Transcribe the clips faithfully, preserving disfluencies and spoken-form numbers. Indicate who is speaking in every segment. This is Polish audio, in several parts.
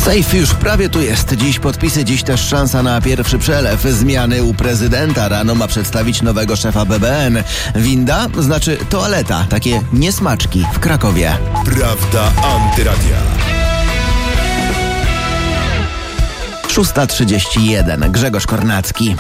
Speaker 1: Sejf już prawie tu jest. Dziś podpisy, dziś też szansa na pierwszy przelew. Zmiany u prezydenta. Rano ma przedstawić nowego szefa B B N. Winda znaczy toaleta. Takie niesmaczki w Krakowie.
Speaker 2: Prawda Antyradia.
Speaker 1: szósta trzydzieści jeden. Grzegorz Kornacki.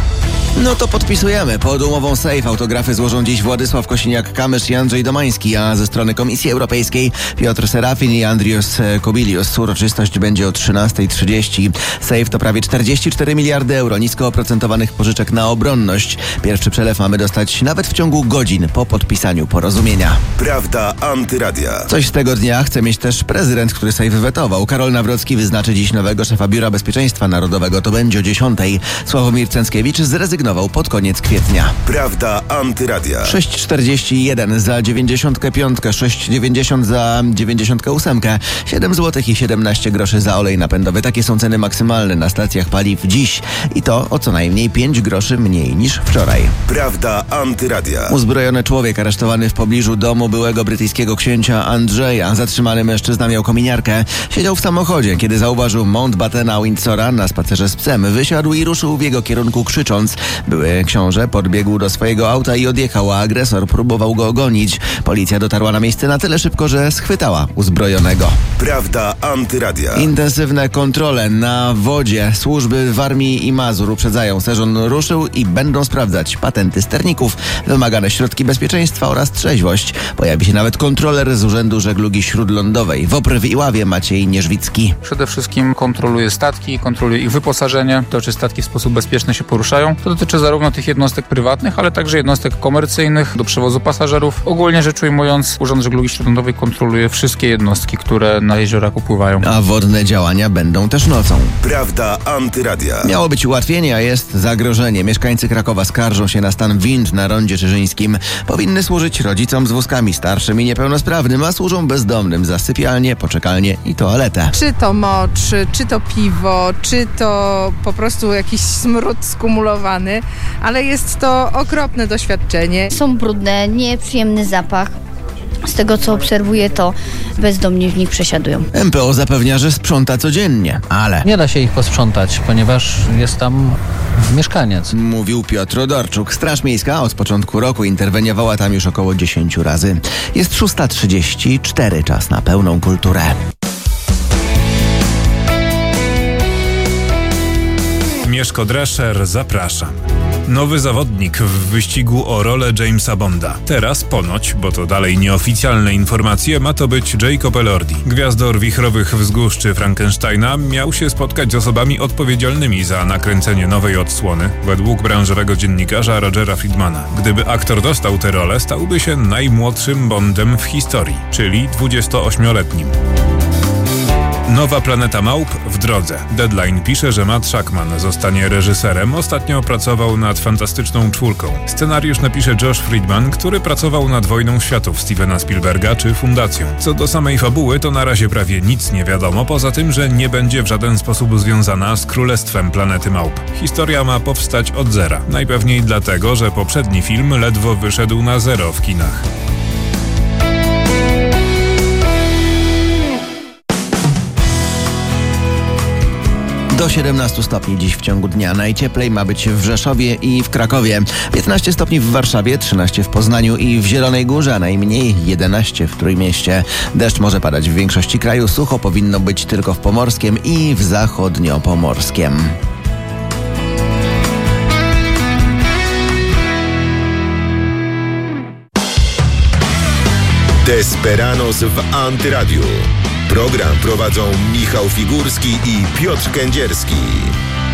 Speaker 1: No to podpisujemy. Pod umową Sejf autografy złożą dziś Władysław Kosiniak-Kamysz i Andrzej Domański, a ze strony Komisji Europejskiej Piotr Serafin i Andrius Kubilius. Uroczystość będzie o trzynasta trzydzieści. Sejf to prawie czterdzieści cztery miliardy euro nisko oprocentowanych pożyczek na obronność. Pierwszy przelew mamy dostać nawet w ciągu godzin po podpisaniu porozumienia.
Speaker 2: Prawda Antyradia.
Speaker 1: Coś z tego dnia chce mieć też prezydent, który Sejf wetował. Karol Nawrocki wyznaczy dziś nowego szefa Biura Bezpieczeństwa Narodowego. To będzie o dziesiątej. Sławomir Cęckiewicz zrezygnował pod koniec kwietnia.
Speaker 2: Prawda Antyradia.
Speaker 1: sześć czterdzieści jeden za dziewięćdziesiątkę pięć, sześć dziewięćdziesiąt za dziewięćdziesiątkę osiem, siedem złotych i siedemnaście groszy za olej napędowy. Takie są ceny maksymalne na stacjach paliw dziś. I to o co najmniej pięć groszy mniej niż wczoraj.
Speaker 2: Prawda Antyradia.
Speaker 1: Uzbrojony człowiek aresztowany w pobliżu domu byłego brytyjskiego księcia Andrzeja. Zatrzymany mężczyzna miał kominiarkę. Siedział w samochodzie, kiedy zauważył Mountbattena Windsora na spacerze z psem. Wysiadł i ruszył w jego kierunku krzycząc. Były książę podbiegł do swojego auta i odjechał, a agresor próbował go gonić. Policja dotarła na miejsce na tyle szybko, że schwytała uzbrojonego.
Speaker 2: Prawda Antyradia.
Speaker 1: Intensywne kontrole na wodzie. Służby w Armii i Mazur uprzedzają. Sezon ruszył i będą sprawdzać patenty sterników, wymagane środki bezpieczeństwa oraz trzeźwość. Pojawi się nawet kontroler z Urzędu Żeglugi Śródlądowej. W Opry w Iławie Maciej Nierzwicki.
Speaker 3: Przede wszystkim kontroluje statki, kontroluje ich wyposażenie, to czy statki w sposób bezpieczny się poruszają. To dotyczy zarówno tych jednostek prywatnych, ale także jednostek komercyjnych do przewozu pasażerów. Ogólnie rzecz ujmując, Urząd Żeglugi Śródlądowej kontroluje wszystkie jednostki, które na jeziorach upływają.
Speaker 1: A wodne działania będą też nocą.
Speaker 2: Prawda Antyradia.
Speaker 1: Miało być ułatwienie, a jest zagrożenie. Mieszkańcy Krakowa skarżą się na stan wind na rondzie Czyżyńskim. Powinny służyć rodzicom z wózkami starszym i niepełnosprawnym, a służą bezdomnym za sypialnię, poczekalnię i toaletę.
Speaker 4: Czy to mocz, czy to piwo, czy to po prostu jakiś smród skumulowany, ale jest to okropne doświadczenie.
Speaker 5: Są brudne, nieprzyjemny zapach. Z tego, co obserwuję, to bezdomni w nich przesiadują.
Speaker 1: M P O zapewnia, że sprząta codziennie, ale...
Speaker 6: Nie da się ich posprzątać, ponieważ jest tam mieszkaniec.
Speaker 1: Mówił Piotr Odorczuk. Straż Miejska od początku roku interweniowała tam już około dziesięciu razy. Jest szósta trzydzieści cztery, czas na pełną kulturę.
Speaker 7: Mieszko Drescher, zapraszam. Nowy zawodnik w wyścigu o rolę Jamesa Bonda. Teraz ponoć, bo to dalej nieoficjalne informacje, ma to być Jacob Elordi. Gwiazdor Wichrowych Wzgórz czy Frankensteina miał się spotkać z osobami odpowiedzialnymi za nakręcenie nowej odsłony, według branżowego dziennikarza Rogera Friedmana. Gdyby aktor dostał tę rolę, stałby się najmłodszym Bondem w historii, czyli dwudziestoośmioletnim. Nowa Planeta Małp w drodze. Deadline pisze, że Matt Shakman zostanie reżyserem. Ostatnio pracował nad Fantastyczną Czwórką. Scenariusz napisze Josh Friedman, który pracował nad Wojną Światów Stevena Spielberga czy Fundacją. Co do samej fabuły, to na razie prawie nic nie wiadomo, poza tym, że nie będzie w żaden sposób związana z Królestwem Planety Małp. Historia ma powstać od zera. Najpewniej dlatego, że poprzedni film ledwo wyszedł na zero w kinach.
Speaker 1: Do siedemnastu stopni dziś w ciągu dnia. Najcieplej ma być w Rzeszowie i w Krakowie. piętnaście stopni w Warszawie, trzynaście w Poznaniu i w Zielonej Górze, a najmniej jedenaście w Trójmieście. Deszcz może padać w większości kraju, sucho powinno być tylko w Pomorskiem i w Zachodniopomorskiem.
Speaker 2: Desperanos w Antyradiu. Program prowadzą Michał Figurski i Piotr Kędzierski.